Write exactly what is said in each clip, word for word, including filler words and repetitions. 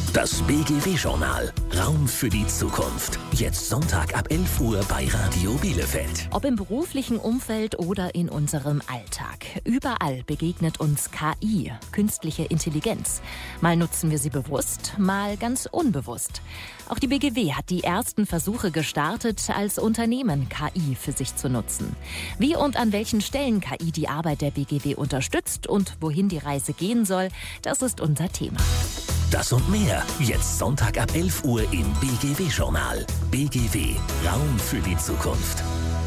Das B G W-Journal. Raum für die Zukunft. Jetzt Sonntag ab elf Uhr bei Radio Bielefeld. Ob im beruflichen Umfeld oder in unserem Alltag. Überall begegnet uns K I, künstliche Intelligenz. Mal nutzen wir sie bewusst, mal ganz unbewusst. Auch die B G W hat die ersten Versuche gestartet, als Unternehmen K I für sich zu nutzen. Wie und an welchen Stellen K I die Arbeit der B G W unterstützt und wohin die Reise gehen soll, das ist unser Thema. Das und mehr, jetzt Sonntag ab elf Uhr im B G W-Journal. B G W, Raum für die Zukunft.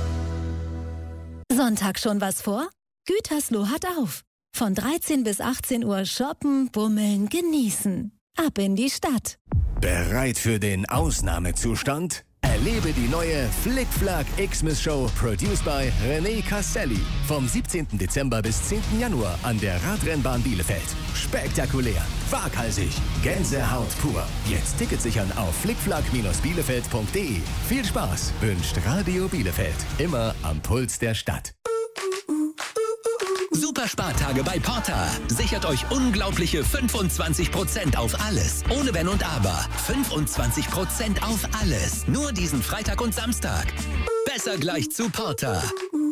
Sonntag schon was vor? Gütersloh hat auf. Von dreizehn bis achtzehn Uhr shoppen, bummeln, genießen. Ab in die Stadt. Bereit für den Ausnahmezustand? Erlebe die neue Flick-Flack Xmas-Show, produced by René Casselli. Vom siebzehnten Dezember bis zehnten Januar an der Radrennbahn Bielefeld. Spektakulär, waghalsig, Gänsehaut pur. Jetzt Tickets sichern auf flickflack Bielefeld punkt de. Viel Spaß wünscht Radio Bielefeld. Immer am Puls der Stadt. Super Spartage bei Porta. Sichert euch unglaubliche fünfundzwanzig Prozent auf alles. Ohne Wenn und Aber. fünfundzwanzig Prozent auf alles. Nur diesen Freitag und Samstag. Besser gleich zu Porta.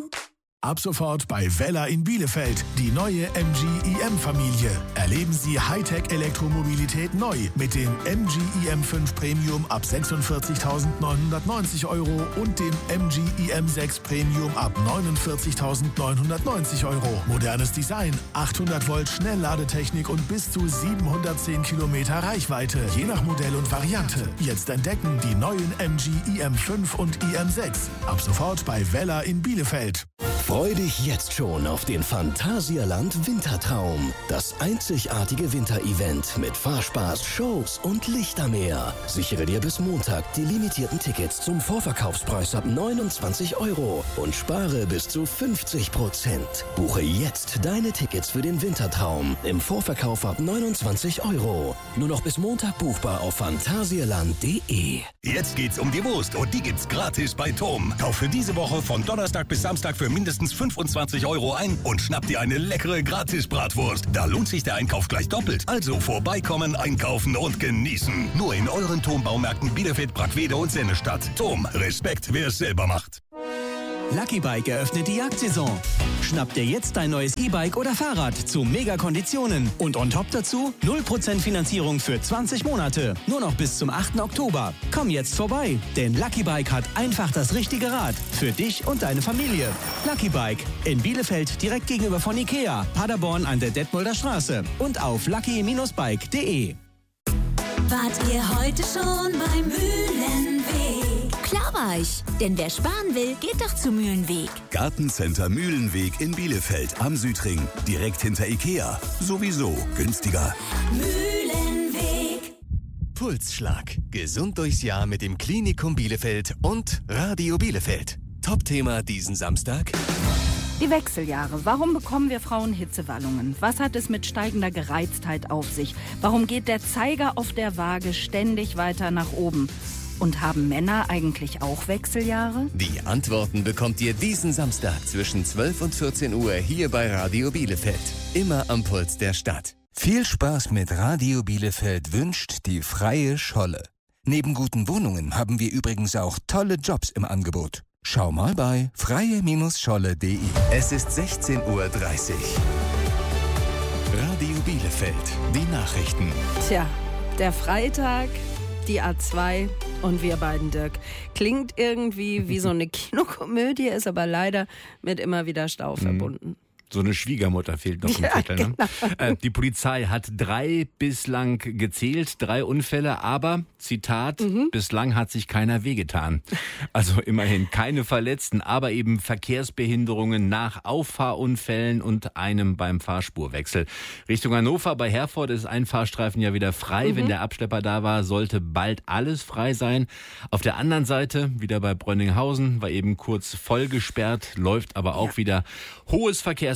Ab sofort bei Vella in Bielefeld. Die neue M G E M-Familie. Erleben Sie Hightech-Elektromobilität neu mit dem M G E M fünf Premium ab sechsundvierzigtausendneunhundertneunzig Euro und dem M G E M sechs Premium ab neunundvierzigtausendneunhundertneunzig Euro. Modernes Design, achthundert Volt Schnellladetechnik und bis zu siebenhundertzehn Kilometer Reichweite. Je nach Modell und Variante. Jetzt entdecken die neuen M G E M fünf und E M sechs. Ab sofort bei Vella in Bielefeld. Freu dich jetzt schon auf den Phantasialand Wintertraum. Das einzigartige Winterevent mit Fahrspaß, Shows und Lichtermeer. Sichere dir bis Montag die limitierten Tickets zum Vorverkaufspreis ab neunundzwanzig Euro und spare bis zu fünfzig Prozent. Buche jetzt deine Tickets für den Wintertraum im Vorverkauf ab neunundzwanzig Euro. Nur noch bis Montag buchbar auf phantasialand punkt de. Jetzt geht's um die Wurst und die gibt's gratis bei Tom. Kauf für diese Woche von Donnerstag bis Samstag für mindestens fünfundzwanzig Euro ein und schnapp dir eine leckere Gratis-Bratwurst. Da lohnt sich der Einkauf gleich doppelt. Also vorbeikommen, einkaufen und genießen. Nur in euren Tom-Baumärkten Bielefeld, Brackwede und Sennestadt. Tom, Respekt, wer es selber macht. Lucky Bike eröffnet die Jagdsaison. Schnapp dir jetzt dein neues E-Bike oder Fahrrad zu Mega-Konditionen. Und on top dazu null Prozent Finanzierung für zwanzig Monate. Nur noch bis zum achten Oktober. Komm jetzt vorbei, denn Lucky Bike hat einfach das richtige Rad. Für dich und deine Familie. Lucky Bike in Bielefeld direkt gegenüber von Ikea. Paderborn an der Detmolder Straße. Und auf lucky Bindestrich bike punkt de. Wart ihr heute schon beim Mühlenweg? Klar war ich, denn wer sparen will, geht doch zu Mühlenweg. Gartencenter Mühlenweg in Bielefeld am Südring. Direkt hinter Ikea. Sowieso günstiger. Mühlenweg. Pulsschlag. Gesund durchs Jahr mit dem Klinikum Bielefeld und Radio Bielefeld. Top-Thema diesen Samstag. Die Wechseljahre. Warum bekommen wir Frauen Hitzewallungen? Was hat es mit steigender Gereiztheit auf sich? Warum geht der Zeiger auf der Waage ständig weiter nach oben? Und haben Männer eigentlich auch Wechseljahre? Die Antworten bekommt ihr diesen Samstag zwischen zwölf und vierzehn Uhr hier bei Radio Bielefeld. Immer am Puls der Stadt. Viel Spaß mit Radio Bielefeld wünscht die Freie Scholle. Neben guten Wohnungen haben wir übrigens auch tolle Jobs im Angebot. Schau mal bei freie Scholle punkt de. Es ist sechzehn Uhr dreißig. Radio Bielefeld, die Nachrichten. Tja, der Freitag, die A zwei und wir beiden, Dirk. Klingt irgendwie wie so eine Kinokomödie, ist aber leider mit immer wieder Stau verbunden. So eine Schwiegermutter fehlt noch im Ja, Titel. Ne? genau. Äh, die Polizei hat drei bislang gezählt, drei Unfälle, aber, Zitat, Mhm. bislang hat sich keiner wehgetan. Also immerhin keine Verletzten, aber eben Verkehrsbehinderungen nach Auffahrunfällen und einem beim Fahrspurwechsel. Richtung Hannover bei Herford ist ein Fahrstreifen ja wieder frei. Mhm. Wenn der Abschlepper da war, sollte bald alles frei sein. Auf der anderen Seite, wieder bei Brönninghausen, war eben kurz voll gesperrt, läuft aber auch Ja. wieder hohes Verkehrs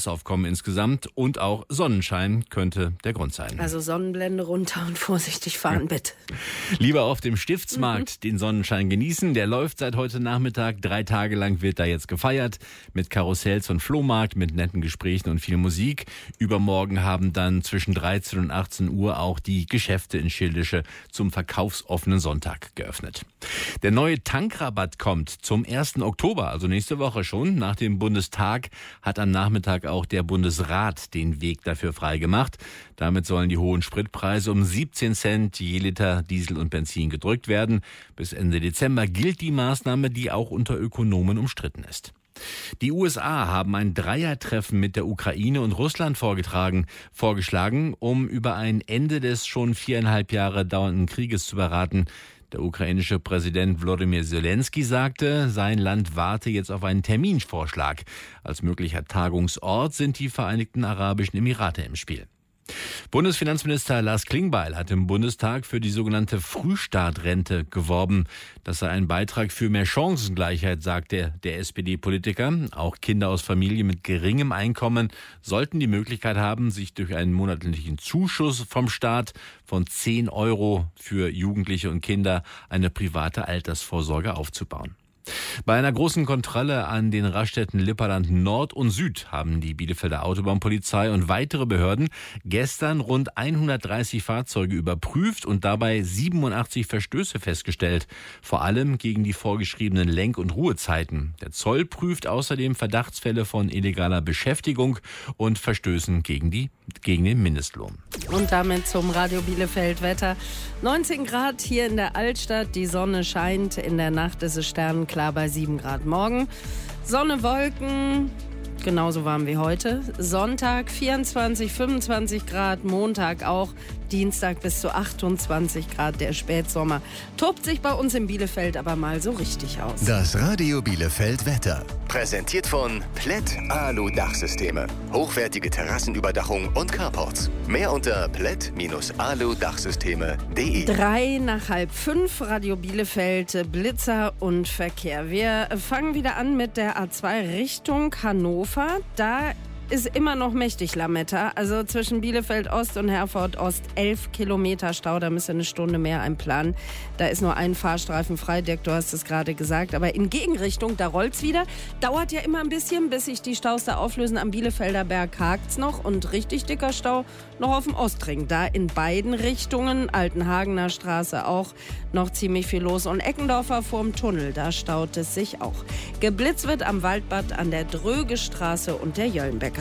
Verkehrsaufkommen insgesamt und auch Sonnenschein könnte der Grund sein. Also Sonnenblende runter und vorsichtig fahren, bitte. Lieber auf dem Stiftsmarkt mhm. den Sonnenschein genießen. Der läuft seit heute Nachmittag. Drei Tage lang wird da jetzt gefeiert. Mit Karussells und Flohmarkt, mit netten Gesprächen und viel Musik. Übermorgen haben dann zwischen dreizehn und achtzehn Uhr auch die Geschäfte in Schildische zum verkaufsoffenen Sonntag geöffnet. Der neue Tankrabatt kommt zum ersten Oktober, also nächste Woche schon. Nach dem Bundestag hat am Nachmittag auch der Bundesrat den Weg dafür freigemacht. Damit sollen die hohen Spritpreise um siebzehn Cent je Liter Diesel und Benzin gedrückt werden. Bis Ende Dezember gilt die Maßnahme, die auch unter Ökonomen umstritten ist. Die U S A haben ein Dreiertreffen mit der Ukraine und Russland vorgetragen, vorgeschlagen, um über ein Ende des schon viereinhalb Jahre dauernden Krieges zu beraten. Der ukrainische Präsident Volodymyr Zelensky sagte, sein Land warte jetzt auf einen Terminvorschlag. Als möglicher Tagungsort sind die Vereinigten Arabischen Emirate im Spiel. Bundesfinanzminister Lars Klingbeil hat im Bundestag für die sogenannte Frühstartrente geworben. Das sei ein Beitrag für mehr Chancengleichheit, sagte der S P D-Politiker. Auch Kinder aus Familien mit geringem Einkommen sollten die Möglichkeit haben, sich durch einen monatlichen Zuschuss vom Staat von zehn Euro für Jugendliche und Kinder eine private Altersvorsorge aufzubauen. Bei einer großen Kontrolle an den Raststätten Lipperath Nord und Süd haben die Bielefelder Autobahnpolizei und weitere Behörden gestern rund hundertdreißig Fahrzeuge überprüft und dabei siebenundachtzig Verstöße festgestellt. Vor allem gegen die vorgeschriebenen Lenk- und Ruhezeiten. Der Zoll prüft außerdem Verdachtsfälle von illegaler Beschäftigung und Verstößen gegen, die, gegen den Mindestlohn. Und damit zum Radio Bielefeld Wetter. neunzehn Grad hier in der Altstadt, die Sonne scheint, in der Nacht ist es sternenklar bei sieben Grad morgen. Sonne, Wolken, genauso warm wie heute. Sonntag vierundzwanzig, fünfundzwanzig Grad, Montag auch, Dienstag bis zu achtundzwanzig Grad, der Spätsommer. Tobt sich bei uns in Bielefeld aber mal so richtig aus. Das Radio Bielefeld Wetter. Präsentiert von Plätt Alu Dachsysteme. Hochwertige Terrassenüberdachung und Carports. Mehr unter plätt Alu Dachsysteme punkt de. Drei nach halb fünf, Radio Bielefeld, Blitzer und Verkehr. Wir fangen wieder an mit der A zwei Richtung Hannover. Da ist immer noch mächtig Lametta. Also zwischen Bielefeld Ost und Herford Ost elf Kilometer Stau. Da müsst ihr eine Stunde mehr einplanen. Da ist nur ein Fahrstreifen frei. Dirk, du hast es gerade gesagt. Aber in Gegenrichtung, da rollt's wieder. Dauert ja immer ein bisschen, bis sich die Staus da auflösen. Am Bielefelder Berg hakt's noch. Und richtig dicker Stau noch auf dem Ostring. Da in beiden Richtungen. Altenhagener Straße auch noch ziemlich viel los. Und Eckendorfer vorm Tunnel, da staut es sich auch. Geblitzt wird am Waldbad, an der Drögestraße und der Jöllenbecker.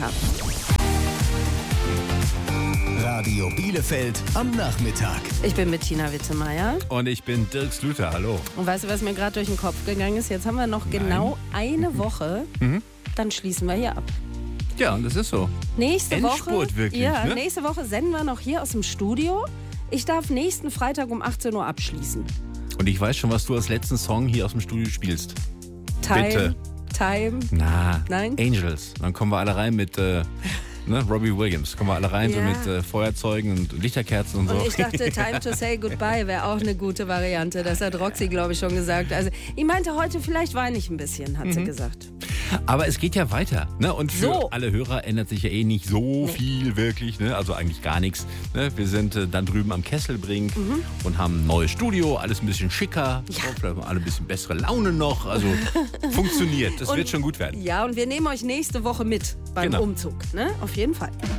Radio Bielefeld am Nachmittag. Ich bin Bettina Wittemeyer. Und ich bin Dirk Slüter, hallo. Und weißt du, was mir gerade durch den Kopf gegangen ist? Jetzt haben wir noch genau Nein. eine Woche, mhm. dann schließen wir hier ab. Ja, das ist so. Nächste Endspurt Woche, wirklich. Ja, ne? nächste Woche senden wir noch hier aus dem Studio. Ich darf nächsten Freitag um achtzehn Uhr abschließen. Und ich weiß schon, was du als letzten Song hier aus dem Studio spielst. Time, Bitte. Time. Na, Nein? Angels. Dann kommen wir alle rein mit äh, ne, Robbie Williams. Kommen wir alle rein Ja. so mit äh, Feuerzeugen und Lichterkerzen und so. Und ich dachte, Time to Say Goodbye wäre auch eine gute Variante. Das hat Roxy, glaube ich, schon gesagt. Also, ich meinte heute, vielleicht weine ich ein bisschen, hat mhm. sie gesagt. Aber es geht ja weiter. Ne? Und für So. alle Hörer ändert sich ja eh nicht so Nee. viel wirklich. Ne? Also eigentlich gar nichts. Ne? Wir sind äh, dann drüben am Kesselbrink Mhm. und haben ein neues Studio. Alles ein bisschen schicker. Ja. So, vielleicht haben wir alle ein bisschen bessere Laune noch. Also funktioniert. Das Und- wird schon gut werden. Ja, und wir nehmen euch nächste Woche mit beim Genau. Umzug. Ne? Auf jeden Fall.